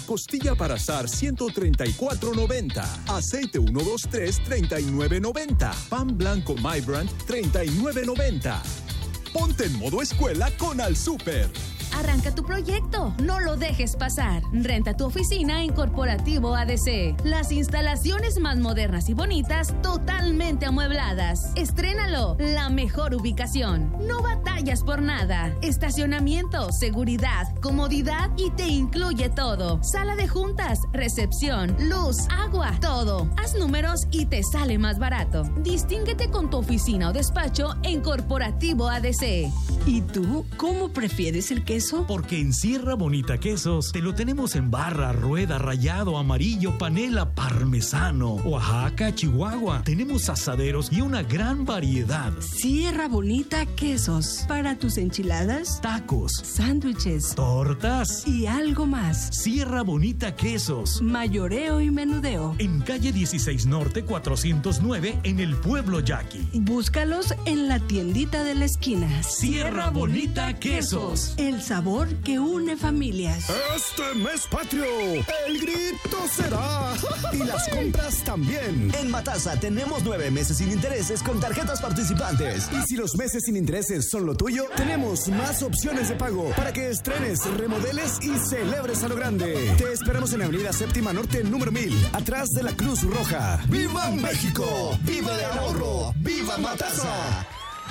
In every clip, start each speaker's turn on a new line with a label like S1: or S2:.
S1: Costilla para asar, $134.90. Aceite 123, $39.90. Pan blanco My Brand, $39.90. Ponte en modo escuela con Al Súper.
S2: Arranca tu proyecto, no lo dejes pasar. Renta tu oficina en Corporativo ADC. Las instalaciones más modernas y bonitas, totalmente amuebladas. Estrénalo, la mejor ubicación. No batallas por nada. Estacionamiento, seguridad, comodidad y te incluye todo. Sala de juntas, recepción, luz, agua, todo. Haz números y te sale más barato. Distínguete con tu oficina o despacho en Corporativo ADC.
S3: ¿Y tú cómo prefieres el queso?
S4: Porque en Sierra Bonita Quesos te lo tenemos en barra, rueda, rallado, amarillo, panela, parmesano, Oaxaca, Chihuahua. Tenemos asaderos y una gran variedad.
S3: Sierra Bonita Quesos. Para tus enchiladas,
S4: tacos,
S3: sándwiches,
S4: tortas
S3: y algo más.
S4: Sierra Bonita Quesos.
S3: Mayoreo y menudeo.
S4: En calle 16 Norte 409 en el Pueblo Yaqui.
S3: Búscalos en la tiendita de la esquina.
S4: Sierra Bonita Quesos.
S3: El sabor que une familias.
S5: Este mes patrio, el grito será. Y las compras también.
S6: En Matasa tenemos 9 meses sin intereses con tarjetas participantes.
S5: Y si los meses sin intereses son lo tuyo, tenemos más opciones de pago para que estrenes, remodeles y celebres a lo grande. Te esperamos en Avenida Séptima Norte, número 1000, atrás de la Cruz Roja.
S6: ¡Viva México! ¡Viva el ahorro! ¡Viva Matasa!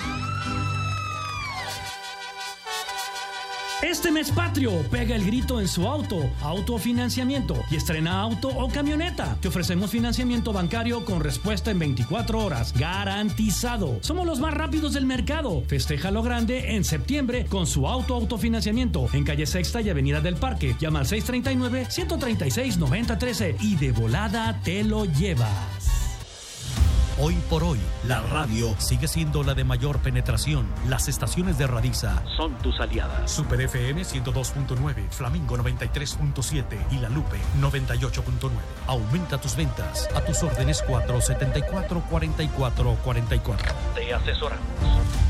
S7: Este mes patrio, pega el grito en su auto, autofinanciamiento y estrena auto o camioneta. Te ofrecemos financiamiento bancario con respuesta en 24 horas, garantizado. Somos los más rápidos del mercado. Festeja lo grande en septiembre con su autofinanciamiento en calle Sexta y Avenida del Parque. Llama al 639-136-9013 y de volada te lo llevas.
S4: Hoy por hoy, la radio sigue siendo la de mayor penetración. Las estaciones de Radiza son tus aliadas. Super FM 102.9, Flamingo 93.7 y La Lupe 98.9. Aumenta tus ventas. A tus órdenes 474-4444. Te asesoramos.